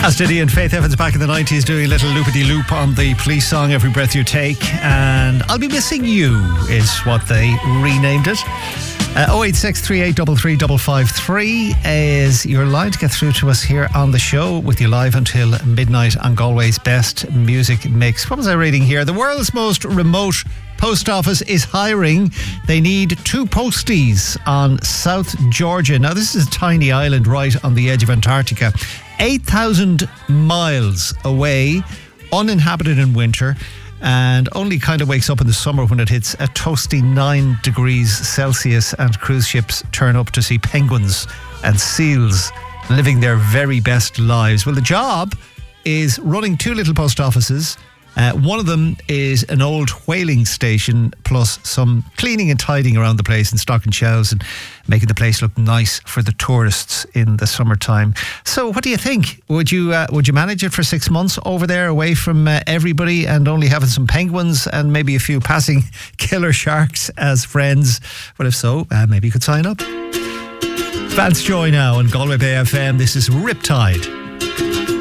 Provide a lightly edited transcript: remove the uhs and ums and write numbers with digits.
As did Ian Faith Evans back in the 90s, doing a little loopity-loop on the Police song Every Breath You Take. And I'll Be Missing You is what they renamed it. 086 3833 553 is your line to get through to us here on the show, with you live until midnight on Galway's best music mix. What was I reading here? The world's most remote post office is hiring. They need 2 posties on South Georgia. Now, this is a tiny island right on the edge of Antarctica, 8,000 miles away, uninhabited in winter, and only kind of wakes up in the summer when it hits a toasty 9 degrees Celsius and cruise ships turn up to see penguins and seals living their very best lives. Well, the job is running 2 little post offices. One of them is an old whaling station, plus some cleaning and tidying around the place and stocking shelves and making the place look nice for the tourists in the summertime. So what do you think? Would you manage it for 6 months over there, away from everybody, and only having some penguins and maybe a few passing killer sharks as friends? Well, if so, maybe you could sign up. Vance Joy now on Galway Bay FM. This is Riptide.